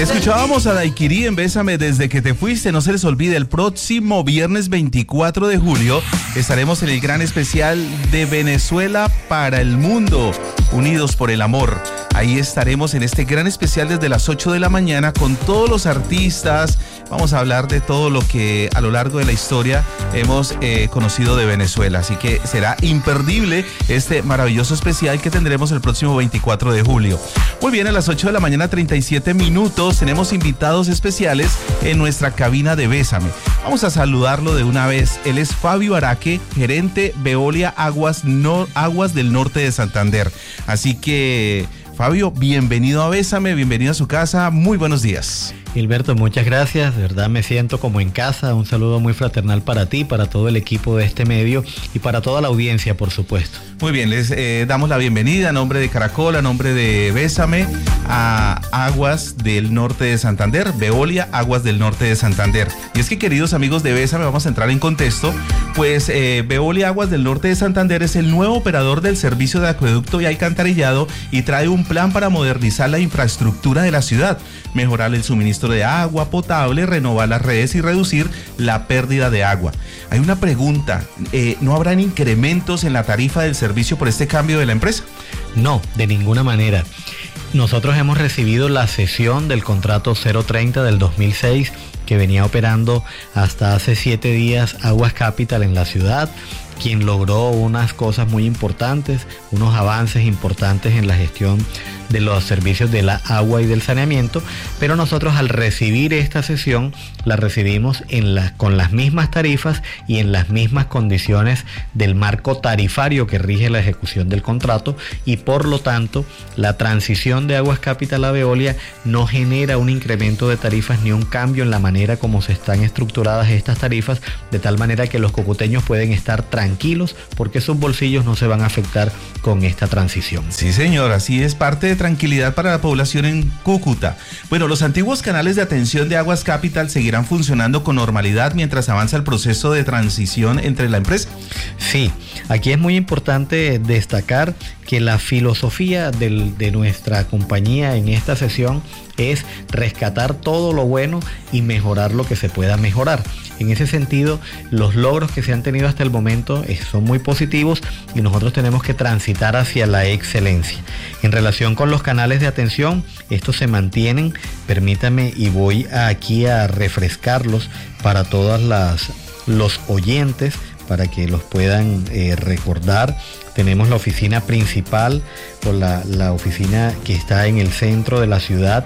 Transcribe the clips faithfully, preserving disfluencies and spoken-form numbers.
Escuchábamos a Daiquiri en Bésame desde que te fuiste. No se les olvide, el próximo viernes veinticuatro de julio estaremos en el gran especial de Venezuela para el mundo, unidos por el amor. Ahí estaremos en este gran especial desde las ocho de la mañana con todos los artistas. Vamos a hablar de todo lo que a lo largo de la historia hemos eh, conocido de Venezuela. Así que será imperdible este maravilloso especial que tendremos el próximo veinticuatro de julio. Muy bien, a las ocho de la mañana, treinta y siete minutos, tenemos invitados especiales en nuestra cabina de Bésame. Vamos a saludarlo de una vez. Él es Fabio Araque, gerente Veolia Aguas, no, Aguas del Norte de Santander. Así que, Fabio, bienvenido a Bésame, bienvenido a su casa. Muy buenos días. Gilberto, muchas gracias, de verdad me siento como en casa. Un saludo muy fraternal para ti, para todo el equipo de este medio y para toda la audiencia, por supuesto. Muy bien, les eh, damos la bienvenida a nombre de Caracol, a nombre de Bésame, a Aguas del Norte de Santander, Veolia Aguas del Norte de Santander. Y es que, queridos amigos de Bésame, vamos a entrar en contexto, pues eh, Veolia Aguas del Norte de Santander es el nuevo operador del servicio de acueducto y alcantarillado y trae un plan para modernizar la infraestructura de la ciudad, mejorar el suministro de agua potable, renovar las redes y reducir la pérdida de agua. Hay una pregunta, eh, ¿no habrán incrementos en la tarifa del servicio por este cambio de la empresa? No, de ninguna manera. Nosotros hemos recibido la cesión del contrato cero treinta del dos mil seis que venía operando hasta hace siete días Aguas Capital en la ciudad, quien logró unas cosas muy importantes, unos avances importantes en la gestión de los servicios de la agua y del saneamiento, pero nosotros al recibir esta cesión la recibimos en la, con las mismas tarifas y en las mismas condiciones del marco tarifario que rige la ejecución del contrato, y por lo tanto la transición de Aguas Capital a Veolia no genera un incremento de tarifas ni un cambio en la manera como se están estructuradas estas tarifas, de tal manera que los cucuteños pueden estar tranquilos porque sus bolsillos no se van a afectar con esta transición. Sí, señor, así es, parte de tranquilidad para la población en Cúcuta. Bueno, los antiguos canales de atención de Aguas Capital seguirán funcionando con normalidad mientras avanza el proceso de transición entre la empresa. Sí, aquí es muy importante destacar que la filosofía del, de nuestra compañía en esta sesión es rescatar todo lo bueno y mejorar lo que se pueda mejorar. En ese sentido, los logros que se han tenido hasta el momento son muy positivos y nosotros tenemos que transitar hacia la excelencia. En relación con los canales de atención, estos se mantienen, permítame, y voy aquí a refrescarlos para todos los oyentes, para que los puedan eh, recordar. Tenemos la oficina principal o la, la oficina que está en el centro de la ciudad,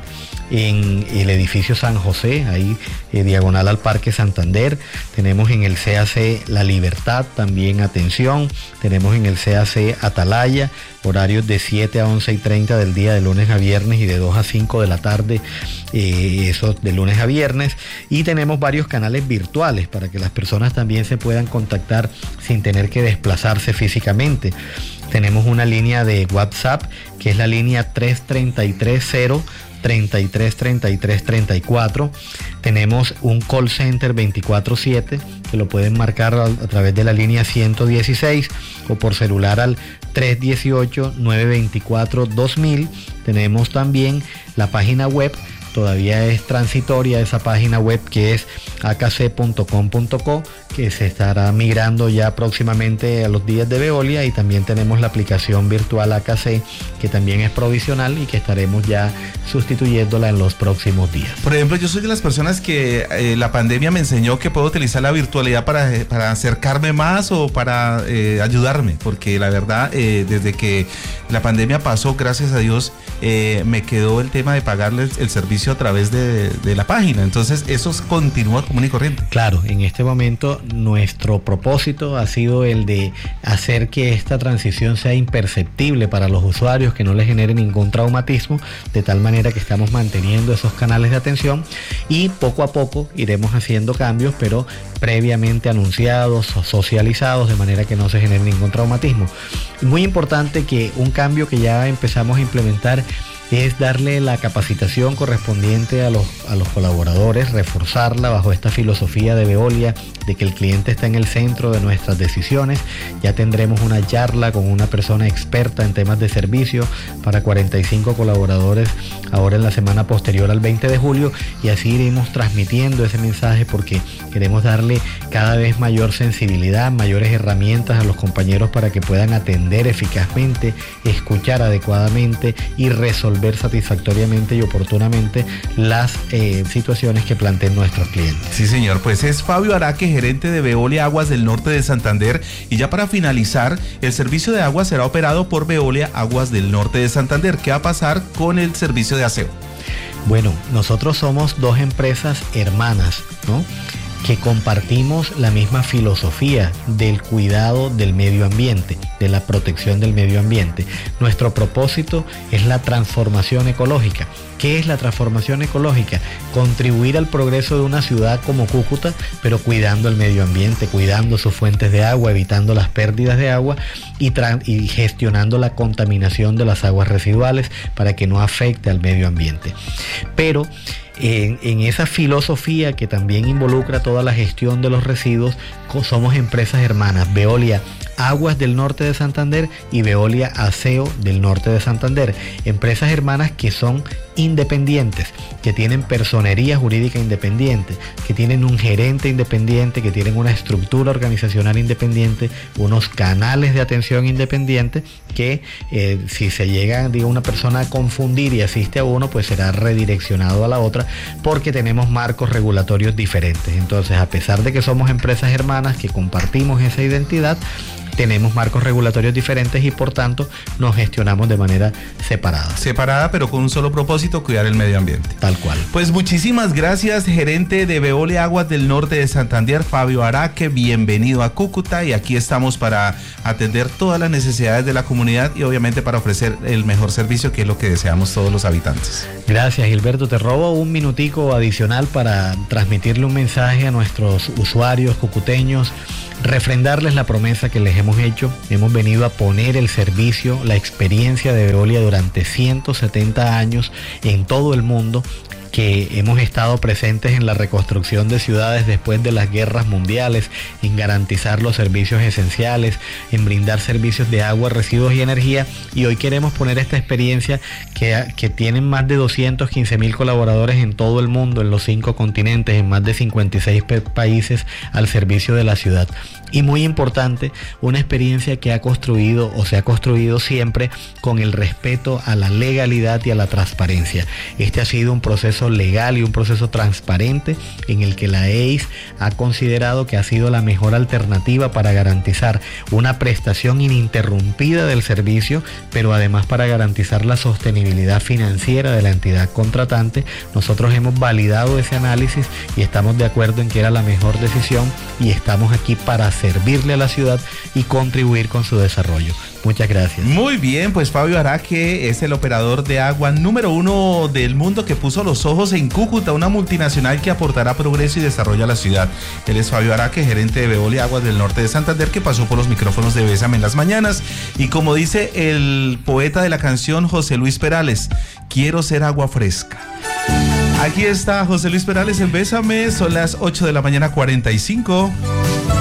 en el edificio San José, ahí eh, diagonal al Parque Santander. Tenemos en el C A C La Libertad también atención. Tenemos en el C A C Atalaya, horarios de siete a once y treinta del día de lunes a viernes y de dos a cinco de la tarde, eh, eso de lunes a viernes. Y tenemos varios canales virtuales para que las personas también se puedan contactar sin tener que desplazarse físicamente. Tenemos una línea de WhatsApp que es la línea tres tres tres cero treinta y tres treinta y tres treinta y cuatro. Tenemos un call center veinticuatro siete que lo pueden marcar a, a través de la línea ciento dieciséis o por celular al tres uno ocho, nueve dos cuatro, dos mil. Tenemos también la página web, todavía es transitoria esa página web, que es a k c punto com punto co, que se estará migrando ya próximamente a los días de Veolia, y también tenemos la aplicación virtual A K C, que también es provisional y que estaremos ya sustituyéndola en los próximos días. Por ejemplo, yo soy de las personas que eh, la pandemia me enseñó que puedo utilizar la virtualidad para, para acercarme más o para eh, ayudarme, porque la verdad, eh, desde que la pandemia pasó, gracias a Dios, eh, me quedó el tema de pagarles el servicio a través de, de la página. Entonces eso continúa común y corriente. Claro, en este momento nuestro propósito ha sido el de hacer que esta transición sea imperceptible para los usuarios, que no les genere ningún traumatismo, de tal manera que estamos manteniendo esos canales de atención y poco a poco iremos haciendo cambios, pero previamente anunciados o socializados, de manera que no se genere ningún traumatismo. Muy importante que un cambio que ya empezamos a implementar es darle la capacitación correspondiente a los, a los colaboradores, reforzarla bajo esta filosofía de Veolia, de que el cliente está en el centro de nuestras decisiones. Ya tendremos una charla con una persona experta en temas de servicio para cuarenta y cinco colaboradores ahora en la semana posterior al veinte de julio, y así iremos transmitiendo ese mensaje, porque queremos darle cada vez mayor sensibilidad, mayores herramientas a los compañeros para que puedan atender eficazmente, escuchar adecuadamente y resolver satisfactoriamente y oportunamente las eh, situaciones que planteen nuestros clientes. Sí, señor, pues es Fabio Araque, gerente de Veolia Aguas del Norte de Santander. Y ya para finalizar, el servicio de agua será operado por Veolia Aguas del Norte de Santander. ¿Qué va a pasar con el servicio de aseo? Bueno, nosotros somos dos empresas hermanas, ¿no?, que compartimos la misma filosofía del cuidado del medio ambiente, de la protección del medio ambiente. Nuestro propósito es la transformación ecológica. ¿Qué es la transformación ecológica? Contribuir al progreso de una ciudad como Cúcuta, pero cuidando el medio ambiente, cuidando sus fuentes de agua, evitando las pérdidas de agua y, y gestionando la contaminación de las aguas residuales para que no afecte al medio ambiente. Pero En, en esa filosofía que también involucra toda la gestión de los residuos, somos empresas hermanas, Veolia Aguas del Norte de Santander y Veolia Aseo del Norte de Santander, empresas hermanas que son independientes, que tienen personería jurídica independiente, que tienen un gerente independiente, que tienen una estructura organizacional independiente, unos canales de atención independientes, que eh, si se llega, digo, una persona a confundir y asiste a uno, pues será redireccionado a la otra, porque tenemos marcos regulatorios diferentes. Entonces, a pesar de que somos empresas hermanas que compartimos esa identidad, tenemos marcos regulatorios diferentes y por tanto nos gestionamos de manera separada. Separada, pero con un solo propósito: cuidar el medio ambiente. Tal cual. Pues muchísimas gracias, gerente de Veolia Aguas del Norte de Santander, Fabio Araque. Bienvenido a Cúcuta, y aquí estamos para atender todas las necesidades de la comunidad y obviamente para ofrecer el mejor servicio, que es lo que deseamos todos los habitantes. Gracias, Gilberto. Te robo un minutico adicional para transmitirle un mensaje a nuestros usuarios cucuteños, refrendarles la promesa que les hemos hecho. Hemos venido a poner el servicio, la experiencia de Veolia durante ciento setenta años en todo el mundo, que hemos estado presentes en la reconstrucción de ciudades después de las guerras mundiales, en garantizar los servicios esenciales, en brindar servicios de agua, residuos y energía, y hoy queremos poner esta experiencia que, que tienen más de doscientos quince mil colaboradores en todo el mundo, en los cinco continentes, en más de cincuenta y seis países, al servicio de la ciudad. Y muy importante, una experiencia que ha construido o se ha construido siempre con el respeto a la legalidad y a la transparencia. Este ha sido un proceso legal y un proceso transparente en el que la E I S ha considerado que ha sido la mejor alternativa para garantizar una prestación ininterrumpida del servicio, pero además para garantizar la sostenibilidad financiera de la entidad contratante. Nosotros hemos validado ese análisis y estamos de acuerdo en que era la mejor decisión, y estamos aquí para servirle a la ciudad y contribuir con su desarrollo. Muchas gracias. Muy bien, pues Fabio Araque es el operador de agua número uno del mundo que puso los ojos en Cúcuta, una multinacional que aportará progreso y desarrollo a la ciudad. Él es Fabio Araque, gerente de Veolia Aguas del Norte de Santander, que pasó por los micrófonos de Bésame en las mañanas. Y como dice el poeta de la canción, José Luis Perales, quiero ser agua fresca. Aquí está José Luis Perales en Bésame, son las ocho de la mañana cuarenta y cinco.